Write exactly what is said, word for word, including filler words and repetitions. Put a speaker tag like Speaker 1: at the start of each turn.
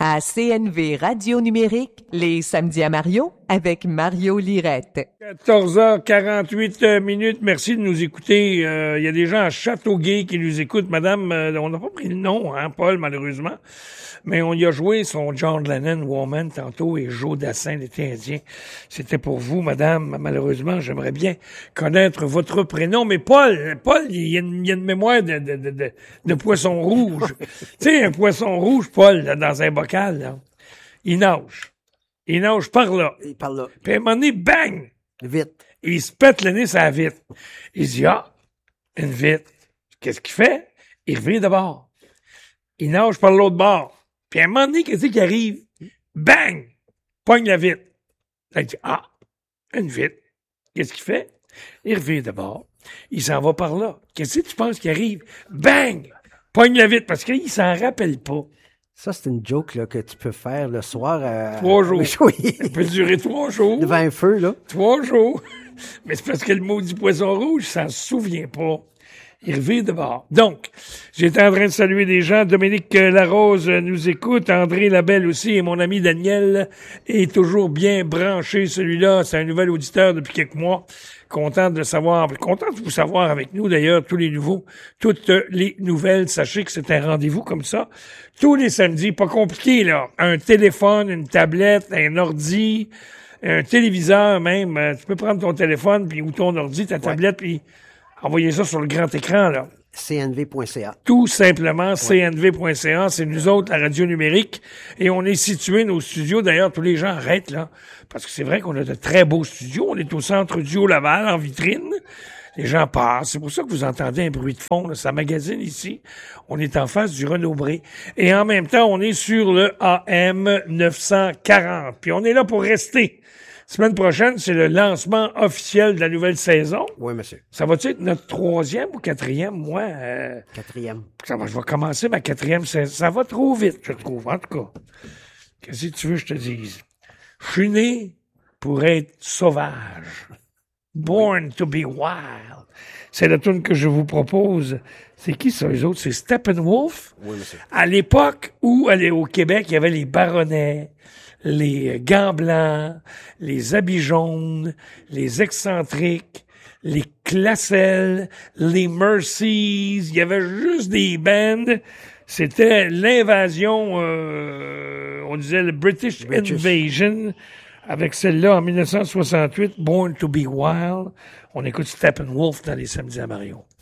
Speaker 1: à C N V Radio Numérique, les samedis à Mario, avec Mario Lirette.
Speaker 2: quatorze heures quarante-huit minutes. Merci de nous écouter. Il euh, y a des gens à Châteauguay qui nous écoutent. Madame, euh, on n'a pas pris le nom, hein, Paul, malheureusement. Mais on y a joué son John Lennon Woman tantôt et Joe Dassin, l'été indien. C'était pour vous, madame. Malheureusement, j'aimerais bien connaître votre prénom. Mais Paul, Paul, il y a une, il y a une mémoire de, de, de, de, de poisson rouge. Tu sais, un poisson rouge, Paul, là, dans un bocal, là. Il nage. Il nage par là.
Speaker 3: Il parle là.
Speaker 2: Puis à un moment donné, bang!
Speaker 3: Vite.
Speaker 2: Et il se pète le nez sur la vitre. Il dit, ah, une vitre. Qu'est-ce qu'il fait? Il revient de bord. Il nage par l'autre bord. Puis à un moment donné, qu'est-ce qui arrive? Bang! Pogne la vitre. Là, il dit, ah, une vitre. Qu'est-ce qu'il fait? Il revient de bord. Il s'en va par là. Qu'est-ce que tu penses qui arrive? Bang! Pogne la vitre parce qu'il s'en rappelle pas.
Speaker 3: Ça, c'est une joke là, que tu peux faire le soir. À...
Speaker 2: Trois jours.
Speaker 3: Oui.
Speaker 2: Ça peut durer trois jours.
Speaker 3: Devant un feu, là.
Speaker 2: Trois jours. Mais c'est parce que le maudit poisson rouge, ça se souvient pas. Il revient de bord. Donc, j'étais en train de saluer des gens. Dominique Larose nous écoute. André Labelle aussi. Et mon ami Daniel est toujours bien branché. Celui-là, c'est un nouvel auditeur depuis quelques mois. Content de le savoir. Content de vous savoir avec nous, d'ailleurs, tous les nouveaux, toutes les nouvelles. Sachez que c'est un rendez-vous comme ça. Tous les samedis. Pas compliqué, là. Un téléphone, une tablette, un ordi, un téléviseur même. Tu peux prendre ton téléphone puis ou ton ordi, ta tablette, puis envoyer ça sur le grand écran, là.
Speaker 3: C N V point C A.
Speaker 2: Tout simplement, ouais. C N V point C A. C'est nous autres, la radio numérique. Et on est situé, nos studios. D'ailleurs, tous les gens arrêtent, là. Parce que c'est vrai qu'on a de très beaux studios. On est au centre du Haut-Laval, en vitrine. Les gens passent. C'est pour ça que vous entendez un bruit de fond, là. Ça magasine ici. On est en face du Renaud-Bré. Et en même temps, on est sur le A M neuf cent quarante. Puis on est là pour rester. Semaine prochaine, c'est le lancement officiel de la nouvelle saison.
Speaker 3: Oui, monsieur.
Speaker 2: Ça va-tu être notre troisième ou quatrième? Moi, euh,
Speaker 3: Quatrième.
Speaker 2: Ça va, je vais commencer ma quatrième saison. Ça va trop vite, je trouve, en tout cas. Qu'est-ce que tu veux que je te dise? Je suis né pour être sauvage. Born to be wild. C'est la tune que je vous propose. C'est qui ça, eux autres? C'est Steppenwolf?
Speaker 3: Oui, monsieur.
Speaker 2: À l'époque où, allez, au Québec, il y avait les baronnets, les gants blancs, les habits jaunes, les excentriques, les classelles, les Mercies, il y avait juste des bands. C'était l'invasion, euh, on disait le British, British Invasion, avec celle-là en dix-neuf cent soixante-huit, Born to be Wild. On écoute Steppenwolf dans les samedis à Mario.